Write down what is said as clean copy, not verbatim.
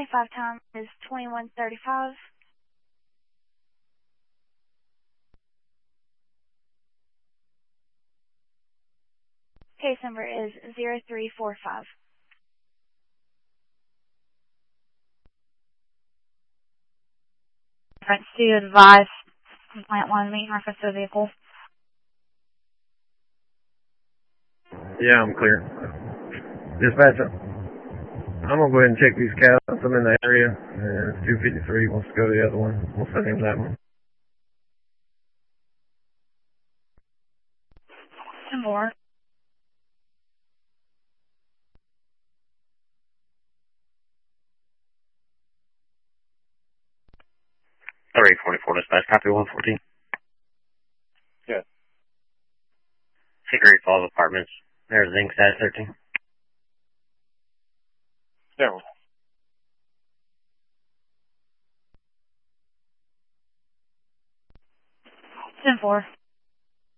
25 time is 21:35. Case number is 0345. Reference to advise complaint 1 meeting reference to the vehicle. Yeah, I'm clear. Dispatch, I'm going to go ahead and check these cows. I'm in the area, and 253 wants to go to the other one. We'll send him that one. 10-4. Alright, 24 dispatch, copy 114. Good. Hickory Falls Apartments. There's Zinc status 13. Yeah. 10-4.